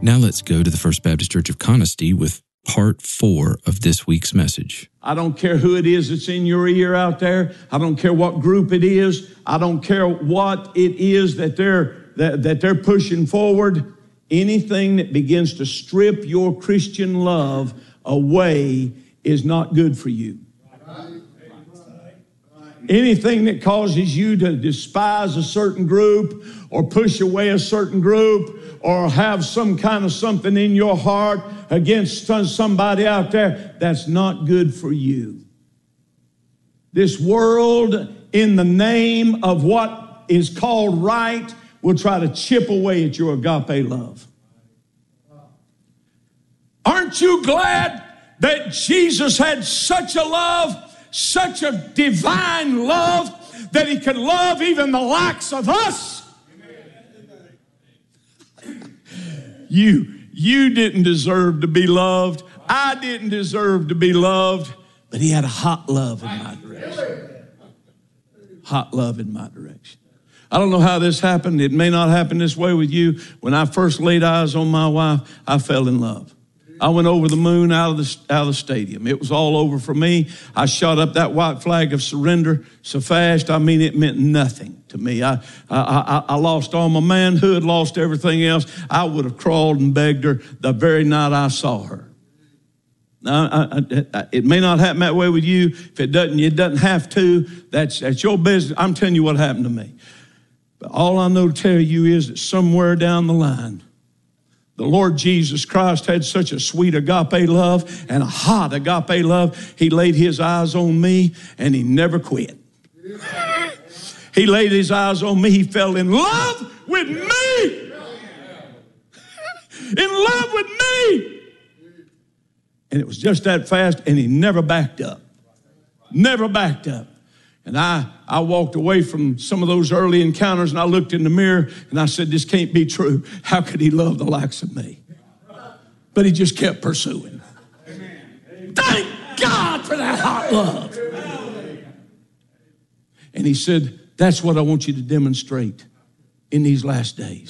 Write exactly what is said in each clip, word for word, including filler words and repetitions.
Now let's go to the First Baptist Church of Conestee with part four of this week's message. I don't care who it is that's in your ear out there. I don't care what group it is. I don't care what it is that they're that, that they're pushing forward. Anything that begins to strip your Christian love away is not good for you. Anything that causes you to despise a certain group or push away a certain group or have some kind of something in your heart against somebody out there, that's not good for you. This world, in the name of what is called right, will try to chip away at your agape love. Aren't you glad that Jesus had such a love, such a divine love, that he could love even the likes of us? You, you didn't deserve to be loved. I didn't deserve to be loved. But he had a hot love in my direction. Hot love in my direction. I don't know how this happened. It may not happen this way with you. When I first laid eyes on my wife, I fell in love. I went over the moon out of the, out of the stadium. It was all over for me. I shot up that white flag of surrender so fast, I mean, it meant nothing to me. I, I, I, I lost all my manhood, lost everything else. I would have crawled and begged her the very night I saw her. Now, I, I, it may not happen that way with you. If it doesn't, it doesn't have to. That's, that's your business. I'm telling you what happened to me. But all I know to tell you is that somewhere down the line, the Lord Jesus Christ had such a sweet agape love and a hot agape love. He laid his eyes on me and he never quit. He laid his eyes on me. He fell in love with me. In love with me. And it was just that fast, and he never backed up. Never backed up. And I, I walked away from some of those early encounters, and I looked in the mirror, and I said, this can't be true. How could he love the likes of me? But he just kept pursuing. Thank God for that hot love. And he said, that's what I want you to demonstrate in these last days.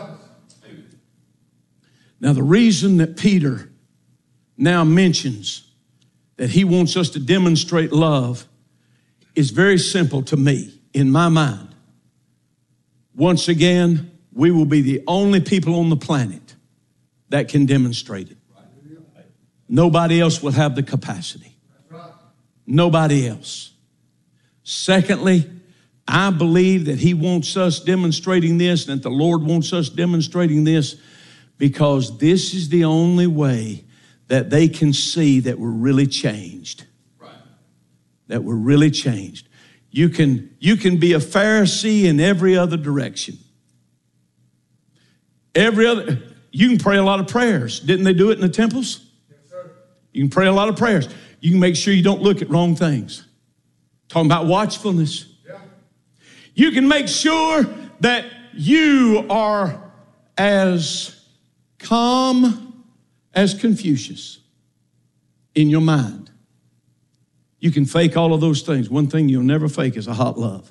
Now, the reason that Peter now mentions that he wants us to demonstrate love is very simple to me, in my mind. Once again, we will be the only people on the planet that can demonstrate it. Nobody else will have the capacity. Nobody else. Secondly, I believe that he wants us demonstrating this, and that the Lord wants us demonstrating this, because this is the only way that they can see that we're really changed. That we're really changed. You can, you can be a Pharisee in every other direction. Every other, you can pray a lot of prayers. Didn't they do it in the temples? Yes, sir. You can pray a lot of prayers. You can make sure you don't look at wrong things. Talking about watchfulness. Yeah. You can make sure that you are as calm as Confucius in your mind. You can fake all of those things. One thing you'll never fake is a hot love.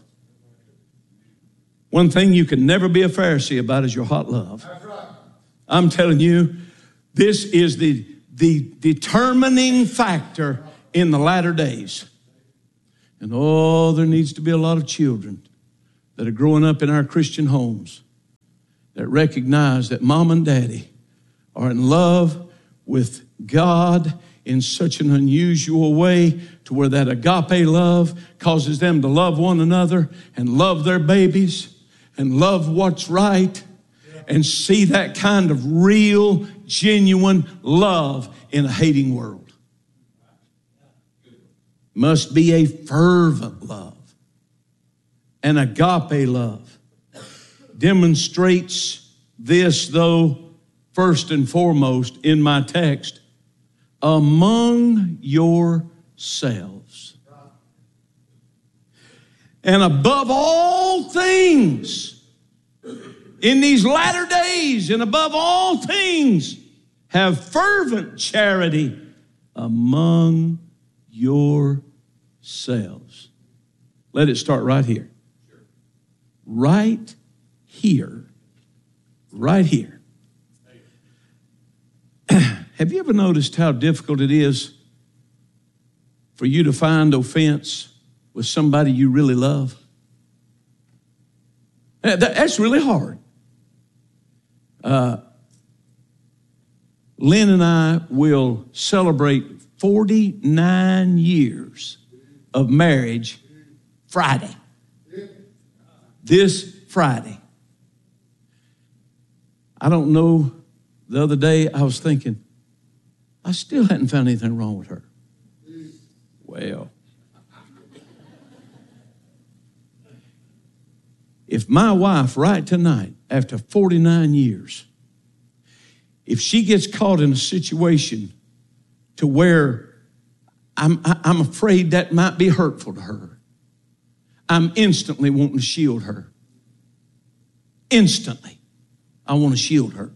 One thing you can never be a Pharisee about is your hot love. That's right. I'm telling you, this is the, the determining factor in the latter days. And oh, there needs to be a lot of children that are growing up in our Christian homes that recognize that mom and daddy are in love with God in such an unusual way, to where that agape love causes them to love one another and love their babies and love what's right and see that kind of real, genuine love in a hating world. Must be a fervent love. An agape love demonstrates this, though, first and foremost in my text, among yourselves. And above all things, in these latter days, and above all things, have fervent charity among yourselves. Let it start right here. Right here. Right here. Have you ever noticed how difficult it is for you to find offense with somebody you really love? That's really hard. Uh, Lynn and I will celebrate forty-nine years of marriage Friday. This Friday. I don't know, the other day I was thinking, I still hadn't found anything wrong with her. Well, if my wife right tonight, after forty-nine years, if she gets caught in a situation to where I'm, I'm afraid that might be hurtful to her, I'm instantly wanting to shield her. Instantly, I want to shield her.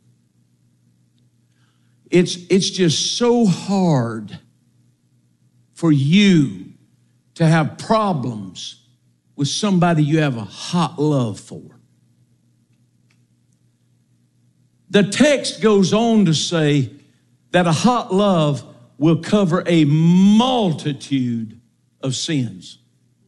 It's, it's just so hard for you to have problems with somebody you have a hot love for. The text goes on to say that a hot love will cover a multitude of sins.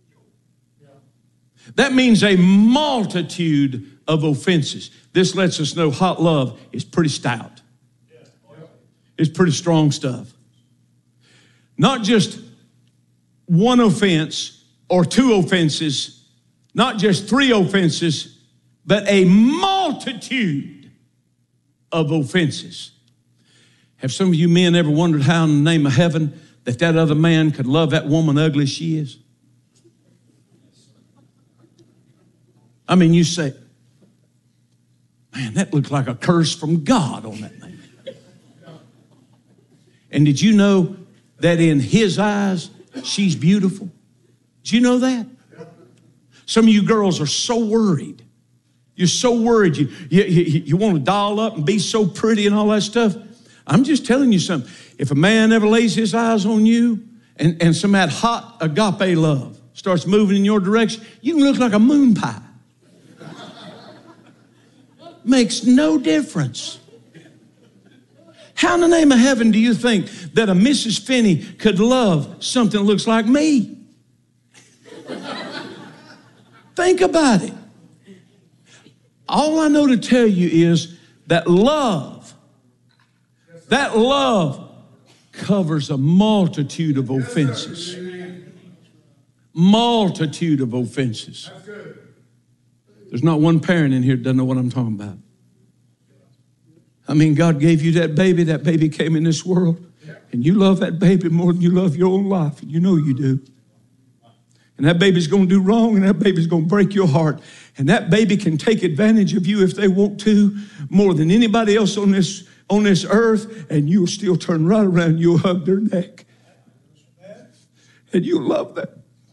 That means a multitude of offenses. This lets us know hot love is pretty stout. It's pretty strong stuff. Not just one offense or two offenses, not just three offenses, but a multitude of offenses. Have some of you men ever wondered how in the name of heaven that that other man could love that woman ugly as she is? I mean, you say, man, that looks like a curse from God on that thing. And did you know that in his eyes, she's beautiful? Did you know that? Some of you girls are so worried. You're so worried. You, you, you, you want to doll up and be so pretty and all that stuff. I'm just telling you something. If a man ever lays his eyes on you and, and some of that hot agape love starts moving in your direction, you can look like a moon pie. Makes no difference. How in the name of heaven do you think that a Missus Finney could love something that looks like me? Think about it. All I know to tell you is that love, that love covers a multitude of offenses. Multitude of offenses. There's not one parent in here that doesn't know what I'm talking about. I mean, God gave you that baby. That baby came in this world. And you love that baby more than you love your own life. And you know you do. And that baby's going to do wrong. And that baby's going to break your heart. And that baby can take advantage of you if they want to more than anybody else on this, on this earth. And you'll still turn right around and you'll hug their neck. And you'll love them.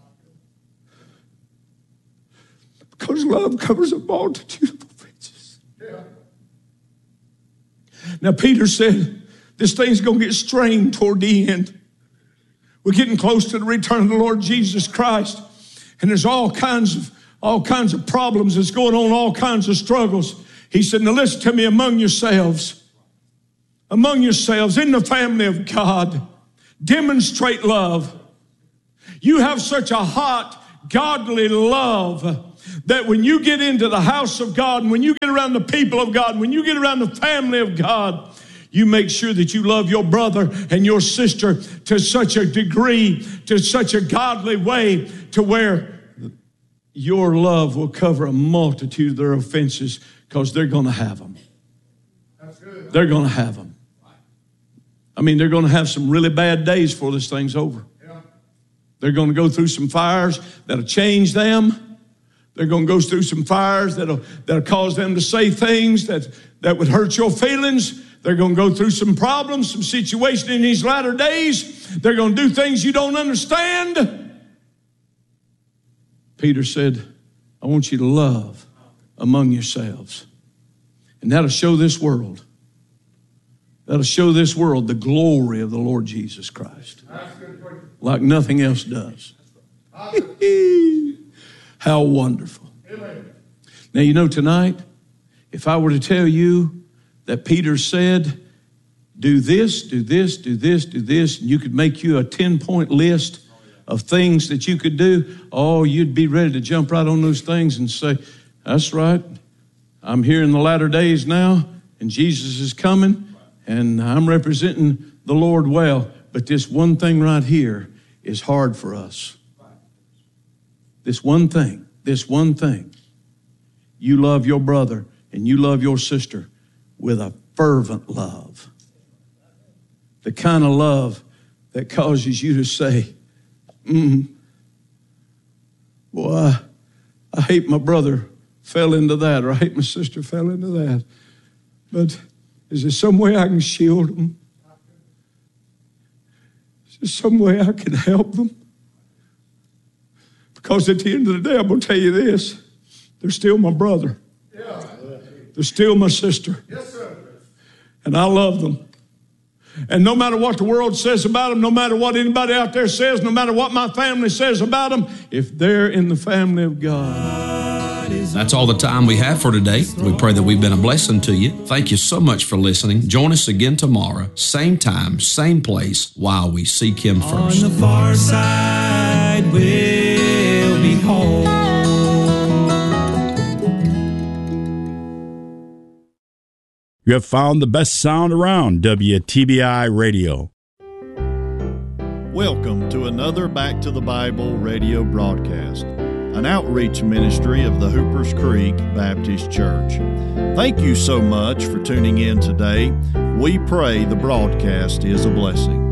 Because love covers a multitude of offenses. Now, Peter said, this thing's going to get strained toward the end. We're getting close to the return of the Lord Jesus Christ. And there's all kinds of, all kinds of problems that's going on, all kinds of struggles. He said, now listen to me among yourselves. Among yourselves, in the family of God, demonstrate love. You have such a hot, godly love that when you get into the house of God, and when you get around the people of God, when you get around the family of God, you make sure that you love your brother and your sister to such a degree, to such a godly way, to where your love will cover a multitude of their offenses because they're going to have them. That's good. They're going to have them. I mean, they're going to have some really bad days before this thing's over. Yeah. They're going to go through some fires that'll change them. They're going to go through some fires that'll, that'll cause them to say things that, that would hurt your feelings. They're going to go through some problems, some situations in these latter days. They're going to do things you don't understand. Peter said, I want you to love among yourselves. And that'll show this world. That'll show this world the glory of the Lord Jesus Christ. Like nothing else does. How wonderful. Now, you know, tonight, if I were to tell you that Peter said, do this, do this, do this, do this, and you could make you a ten-point list of things that you could do, oh, you'd be ready to jump right on those things and say, that's right, I'm here in the latter days now, and Jesus is coming, and I'm representing the Lord well. But this one thing right here is hard for us. This one thing, this one thing. You love your brother and you love your sister with a fervent love. The kind of love that causes you to say, mm, boy, I, I hate my brother fell into that, or I hate my sister fell into that. But is there some way I can shield them? Is there some way I can help them? Because at the end of the day, I'm going to tell you this, they're still my brother. They're still my sister. And I love them. And no matter what the world says about them, no matter what anybody out there says, no matter what my family says about them, if they're in the family of God. That's all the time we have for today. We pray that we've been a blessing to you. Thank you so much for listening. Join us again tomorrow, same time, same place, while we seek Him first. On the far side, we'll be home. You have found the best sound around, W T B I Radio. Welcome to another Back to the Bible radio broadcast, an outreach ministry of the Hoopers Creek Baptist Church. Thank you so much for tuning in today. We pray the broadcast is a blessing.